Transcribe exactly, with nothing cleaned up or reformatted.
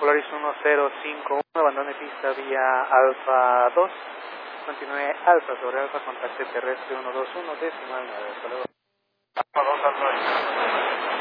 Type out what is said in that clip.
Polaris uno cero cinco uno, abandone pista vía Alfa dos, continúe Alfa sobre Alfa, contacte terrestre uno dos uno, decimal nueve, hasta luego. Alfa dos, Alfa.